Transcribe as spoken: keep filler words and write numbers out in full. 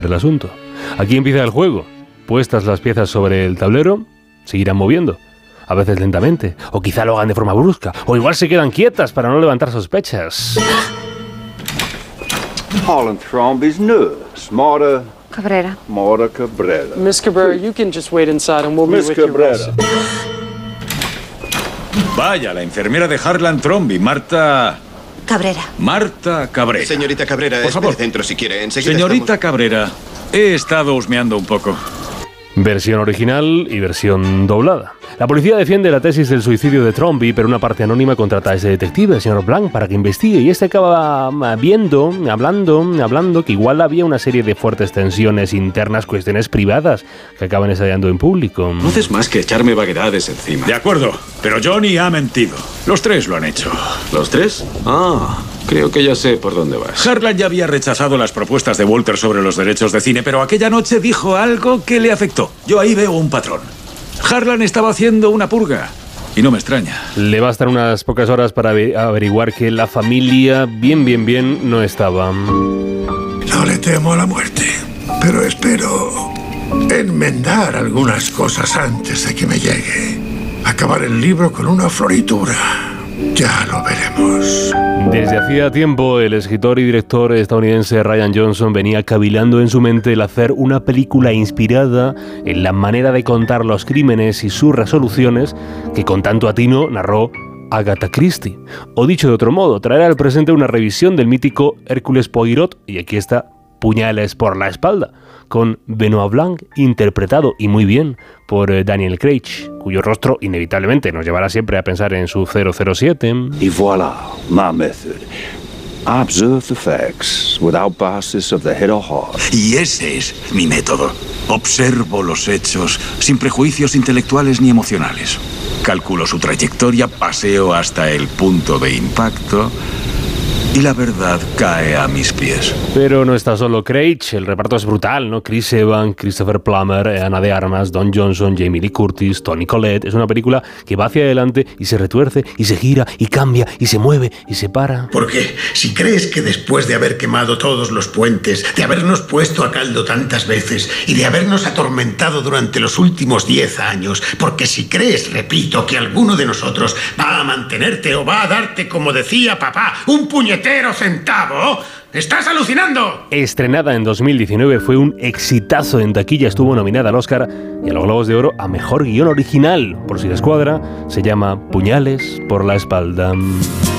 el asunto. Aquí empieza el juego. Puestas las piezas sobre el tablero, se irán moviendo. A veces lentamente, o quizá lo hagan de forma brusca, o igual se quedan quietas para no levantar sospechas. Harlan Thrombey's nurse, Marta Cabrera. Marta Cabrera. Miss Cabrera, you can just wait inside and we'll be Miss with you. Cabrera. Vaya, la enfermera de Harlan Thrombey, Marta... Cabrera. Marta Cabrera. Señorita Cabrera, por favor. espere dentro si quiere. Enseguida Señorita estamos... Cabrera, he estado husmeando un poco. Versión original y versión doblada. La policía defiende la tesis del suicidio de Thrombey, pero una parte anónima contrata a ese detective, el señor Blanc, para que investigue, y este acaba viendo, hablando, hablando, que igual había una serie de fuertes tensiones internas, cuestiones privadas, que acaban estallando en público. No haces más que echarme vaguedades encima. De acuerdo, pero Johnny ha mentido. Los tres lo han hecho. ¿Los tres? Ah, creo que ya sé por dónde vas. Harlan ya había rechazado las propuestas de Walter sobre los derechos de cine, pero aquella noche dijo algo que le afectó. Yo ahí veo un patrón. Harlan estaba haciendo una purga. Y no me extraña. Le bastan unas pocas horas para averiguar que la familia, bien, bien, bien, no estaba. No le temo a la muerte, pero espero enmendar algunas cosas antes de que me llegue. Acabar el libro con una floritura. Ya lo veremos. Desde hacía tiempo, el escritor y director estadounidense Rian Johnson venía cavilando en su mente el hacer una película inspirada en la manera de contar los crímenes y sus resoluciones que con tanto atino narró Agatha Christie. O dicho de otro modo, traer al presente una revisión del mítico Hércules Poirot, y aquí está Puñales por la espalda, con Benoit Blanc, interpretado y muy bien por Daniel Craig, cuyo rostro inevitablemente nos llevará siempre a pensar en su cero cero siete. Y voilà, my method. I observe the facts without biases of the head or heart. Y ese es mi método. Observo los hechos sin prejuicios intelectuales ni emocionales. Calculo su trayectoria, paseo hasta el punto de impacto y la verdad cae a mis pies. Pero no está solo Craig, el reparto es brutal, ¿no? Chris Evans, Christopher Plummer, Ana de Armas, Don Johnson, Jamie Lee Curtis, Toni Collette. Es una película que va hacia adelante y se retuerce y se gira y cambia y se mueve y se para. Porque si crees que después de haber quemado todos los puentes, de habernos puesto a caldo tantas veces y de habernos atormentado durante los últimos diez años, porque si crees, repito, que alguno de nosotros va a mantenerte o va a darte, como decía papá, un puñetero centavo, ¡estás alucinando! Estrenada en dos mil diecinueve, fue un exitazo en taquilla, estuvo nominada al Oscar y a los Globos de Oro a Mejor Guión Original. Por si la escuadra, se llama Puñales por la espalda.